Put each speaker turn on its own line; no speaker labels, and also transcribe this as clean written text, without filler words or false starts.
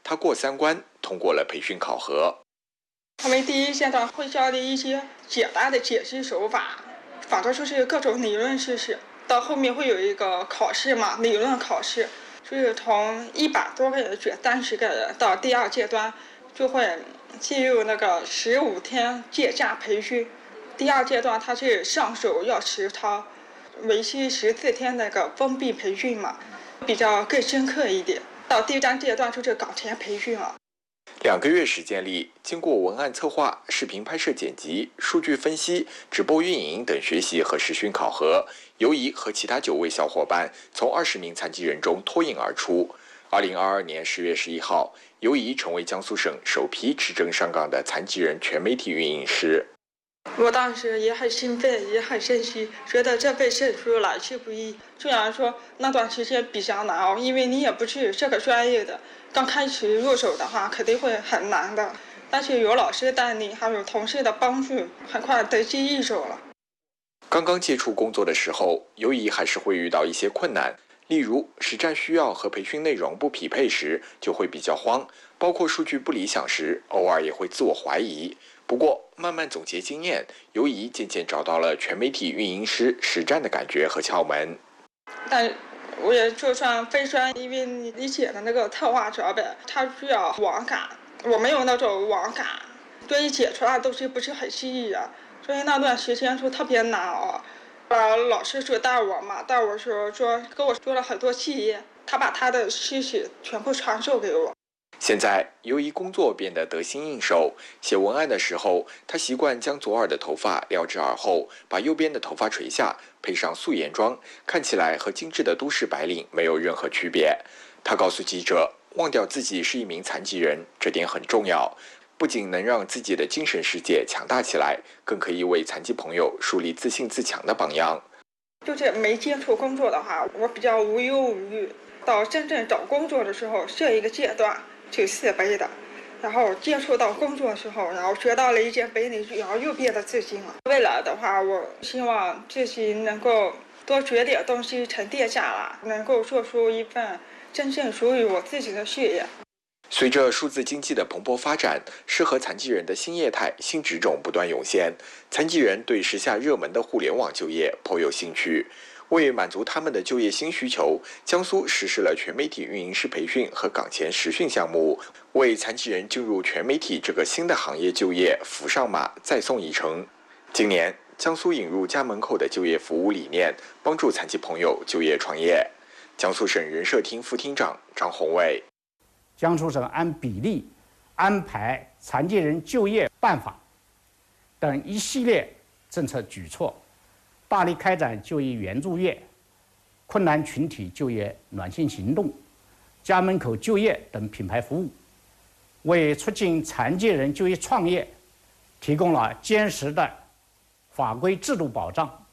他过3关，通过了培训考核。
他们第一阶段会教你一些简单的解析手法，反正就是各种理论知识。到后面会有一个考试嘛，理论考试，就是从100多个人选30个人。到第2阶段就会进入那个15天借驾培训。第2阶段它是上手要实操，为期14天那个封闭培训嘛，比较更深刻一点。到第3阶段就是岗前培训了。
2个月时间里，经过文案策划、视频拍摄剪辑、数据分析、直播运营等学习和实训考核，尤怡和其他9位小伙伴从20名残疾人中脱颖而出。2022年10月11号，尤怡成为江苏省首批持证上岗的残疾人全媒体运营师。
我当时也很兴奋，也很珍惜，觉得这份证书来之不易。虽然说那段时间比较难熬，因为你也不是这个专业的，刚开始入手的话肯定会很难的。但是有老师带领，还有同事的帮助，很快得心应手了。
刚刚接触工作的时候，尤怡还是会遇到一些困难，例如实战需要和培训内容不匹配时，就会比较慌，包括数据不理想时，偶尔也会自我怀疑。不过慢慢总结经验，尤怡渐渐找到了全媒体运营师实战的感觉和窍门。
但我也就算非专，因为你写的那个特化脚本，它需要网感，我没有那种网感，所以写出来的东西不是很吸引人，所以那段时间就特别难熬。老师就带我嘛，带我说跟我说了很多细节，他把他的知识全部传授给我。
现在，尤怡工作变得得心应手。写文案的时候，他习惯将左耳的头发撩至耳后，把右边的头发垂下，配上素颜妆，看起来和精致的都市白领没有任何区别。他告诉记者，忘掉自己是一名残疾人，这点很重要，不仅能让自己的精神世界强大起来，更可以为残疾朋友树立自信自强的榜样。
就是没接触工作的话，我比较无忧无虑。到真正找工作的时候，这一个阶段挺自卑的，然后接触到工作的时候，然后学到了一件本领，然后又变得自信了。未来的话，我希望自己能够多学点东西，沉淀下来，能够做出一份真正属于我自己的事业。
随着数字经济的蓬勃发展，适合残疾人的新业态、新职种不断涌现，残疾人对时下热门的互联网就业颇有兴趣。为满足他们的就业新需求，江苏实施了全媒体运营师培训和岗前实训项目，为残疾人进入全媒体这个新的行业就业扶上马，再送一程。今年，江苏引入家门口的就业服务理念，帮助残疾朋友就业创业。江苏省人社厅副厅长张宏伟。
江苏省按比例安排残疾人就业办法等一系列政策举措，大力开展就业援助月、困难群体就业暖心行动、家门口就业等品牌服务，为促进残疾人就业创业提供了坚实的法规制度保障。